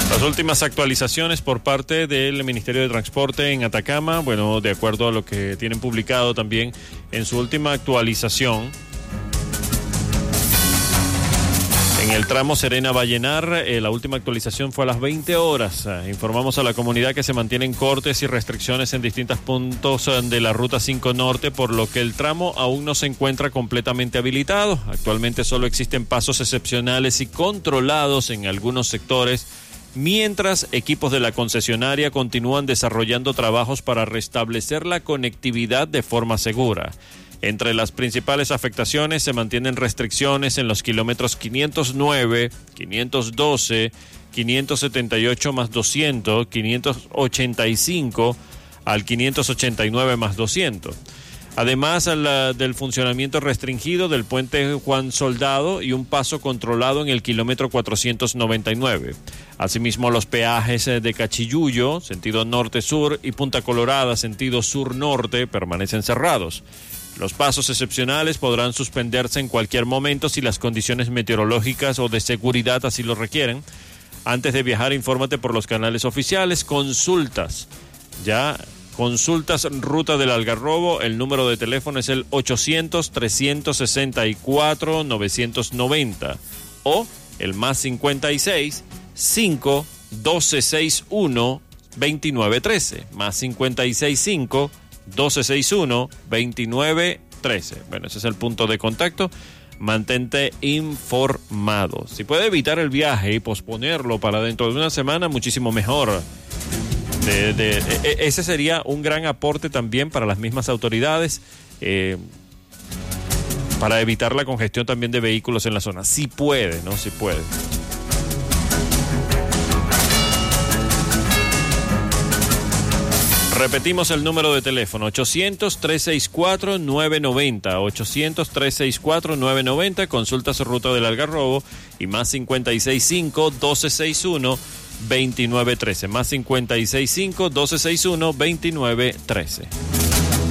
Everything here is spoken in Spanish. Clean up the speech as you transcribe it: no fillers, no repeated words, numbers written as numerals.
Las últimas actualizaciones por parte del Ministerio de Transporte en Atacama, bueno, de acuerdo a lo que tienen publicado también en su última actualización, en el tramo Serena-Vallenar, la última actualización fue a las 20 horas. Informamos a la comunidad que se mantienen cortes y restricciones en distintos puntos de la Ruta 5 Norte, por lo que el tramo aún no se encuentra completamente habilitado. Actualmente solo existen pasos excepcionales y controlados en algunos sectores, mientras equipos de la concesionaria continúan desarrollando trabajos para restablecer la conectividad de forma segura. Entre las principales afectaciones se mantienen restricciones en los kilómetros 509, 512, 578 más 200, 585 al 589 más 200. Además del funcionamiento restringido del puente Juan Soldado y un paso controlado en el kilómetro 499. Asimismo, los peajes de Cachiyuyo, sentido norte-sur, y Punta Colorada, sentido sur-norte, permanecen cerrados. Los pasos excepcionales podrán suspenderse en cualquier momento si las condiciones meteorológicas o de seguridad así lo requieren. Antes de viajar, infórmate por los canales oficiales. Consultas Ruta del Algarrobo. El número de teléfono es el 800-364-990 o el más 56 5 1261 2913, más 56 5 1261 2913. Bueno, ese es el punto de contacto. Mantente informado. Si puede evitar el viaje y posponerlo para dentro de una semana, muchísimo mejor. Ese sería un gran aporte también para las mismas autoridades, para evitar la congestión también de vehículos en la zona. Si puede, ¿no? Si puede. Repetimos el número de teléfono, 800-364-990, 800-364-990, consultas Ruta del Algarrobo, y más 565-1261-2913, más 565-1261-2913.